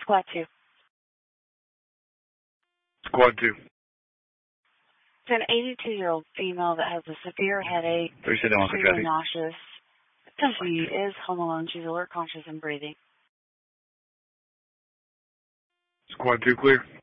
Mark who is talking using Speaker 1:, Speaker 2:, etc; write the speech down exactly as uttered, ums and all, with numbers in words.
Speaker 1: Squad two.
Speaker 2: Squad two.
Speaker 1: It's an eighty-two-year-old female that has a severe headache,
Speaker 2: Three sit down for
Speaker 1: extremely
Speaker 2: traffic.
Speaker 1: nauseous. She is home alone. She's alert, conscious, and breathing.
Speaker 2: Squad two clear.